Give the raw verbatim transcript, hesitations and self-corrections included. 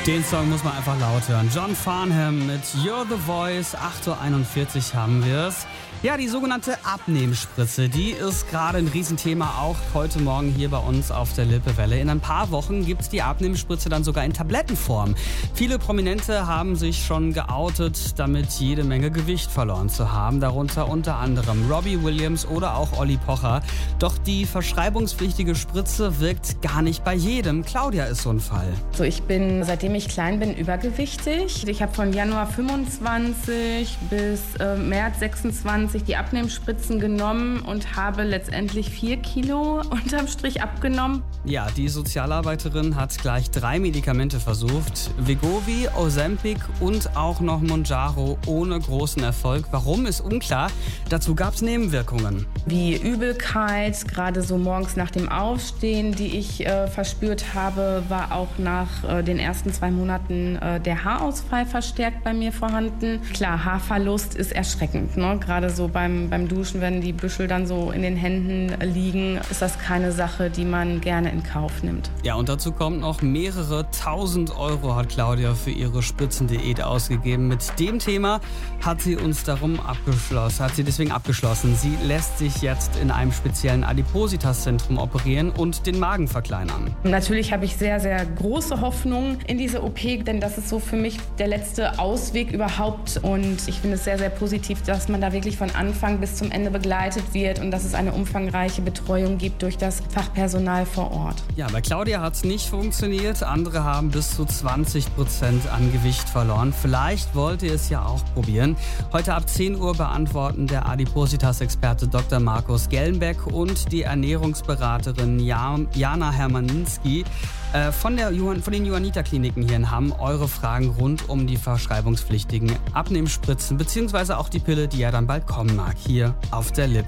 Den Song muss man einfach laut hören. John Farnham mit You're the Voice, acht Uhr einundvierzig haben wir es. Ja, die sogenannte Abnehmspritze, die ist gerade ein Riesenthema, auch heute Morgen hier bei uns auf der Lippewelle. In ein paar Wochen gibt es die Abnehmspritze dann sogar in Tablettenform. Viele Prominente haben sich schon geoutet, damit jede Menge Gewicht verloren zu haben. Darunter unter anderem Robbie Williams oder auch Olli Pocher. Doch die verschreibungspflichtige Spritze wirkt gar nicht bei jedem. Claudia ist so ein Fall. So, ich bin, seitdem ich klein bin, übergewichtig. Ich habe von Januar fünfundzwanzig bis äh, März sechsundzwanzig die Abnehmspritzen genommen und habe letztendlich vier Kilo unterm Strich abgenommen. Ja, die Sozialarbeiterin hat gleich drei Medikamente versucht. Wegovy, Ozempic und auch noch Mounjaro ohne großen Erfolg. Warum, ist unklar. Dazu gab es Nebenwirkungen. Wie Übelkeit, gerade so morgens nach dem Aufstehen, die ich äh, verspürt habe, war auch nach äh, den ersten zwei Monaten äh, der Haarausfall verstärkt bei mir vorhanden. Klar, Haarverlust ist erschreckend, ne? Gerade so beim, beim Duschen, wenn die Büschel dann so in den Händen liegen, ist das keine Sache, die man gerne in Kauf nimmt. Ja, und dazu kommt noch, mehrere tausend Euro hat Claudia für ihre Spitzendiät ausgegeben. Mit dem Thema hat sie uns darum abgeschlossen, hat sie deswegen abgeschlossen. Sie lässt sich jetzt in einem speziellen Adipositas-Zentrum operieren und den Magen verkleinern. Natürlich habe ich sehr, sehr große Hoffnung in diese O P, denn das ist so für mich der letzte Ausweg überhaupt. Und ich finde es sehr, sehr positiv, dass man da wirklich von Anfang bis zum Ende begleitet wird und dass es eine umfangreiche Betreuung gibt durch das Fachpersonal vor Ort. Ja, bei Claudia hat es nicht funktioniert. Andere haben bis zu zwanzig Prozent an Gewicht verloren. Vielleicht wollt ihr es ja auch probieren. Heute ab zehn Uhr beantworten der Adipositas-Experte Doktor Markus Gellenbeck und die Ernährungsberaterin Jana Hermaninski äh, von, der, von den Johanniter-Kliniken hier in Hamm eure Fragen rund um die verschreibungspflichtigen Abnehmspritzen beziehungsweise auch die Pille, die ja dann bald kommen mag, hier auf der Lippe.